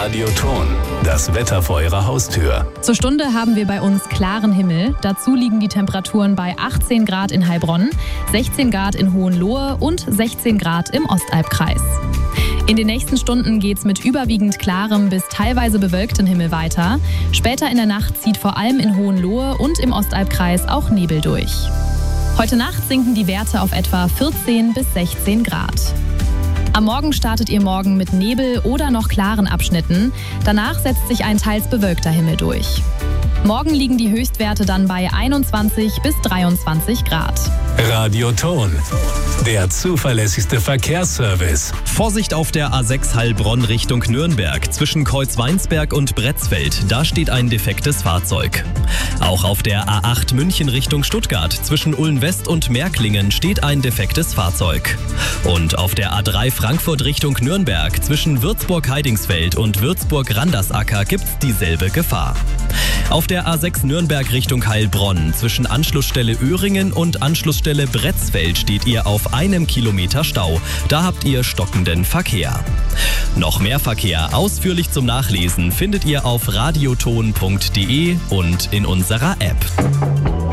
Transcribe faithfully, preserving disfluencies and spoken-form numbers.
Radioton, das Wetter vor Ihrer Haustür. Zur Stunde haben wir bei uns klaren Himmel. Dazu liegen die Temperaturen bei achtzehn Grad in Heilbronn, sechzehn Grad in Hohenlohe und sechzehn Grad im Ostalbkreis. In den nächsten Stunden geht's mit überwiegend klarem bis teilweise bewölktem Himmel weiter. Später in der Nacht zieht vor allem in Hohenlohe und im Ostalbkreis auch Nebel durch. Heute Nacht sinken die Werte auf etwa vierzehn bis sechzehn Grad. Am Morgen startet Ihr Morgen mit Nebel oder noch klaren Abschnitten. Danach setzt sich ein teils bewölkter Himmel durch. Morgen liegen die Höchstwerte dann bei einundzwanzig bis dreiundzwanzig Grad. Radioton, der zuverlässigste Verkehrsservice. Vorsicht auf der A sechs Heilbronn Richtung Nürnberg. Zwischen Kreuzweinsberg und Bretzfeld, da steht ein defektes Fahrzeug. Auch auf der A acht München Richtung Stuttgart. Zwischen Ulm-West und Märklingen steht ein defektes Fahrzeug. Und auf der A drei Frankfurt Richtung Nürnberg. Zwischen Würzburg-Heidingsfeld und Würzburg-Randersacker gibt's dieselbe Gefahr. Auf der A sechs Nürnberg Richtung Heilbronn. Zwischen Anschlussstelle Öhringen und Anschlussstelle Bretzfeld steht ihr auf einem Kilometer Stau. Da habt ihr stockenden Verkehr. Noch mehr Verkehr ausführlich zum Nachlesen findet ihr auf radioton punkt de und in unserer App.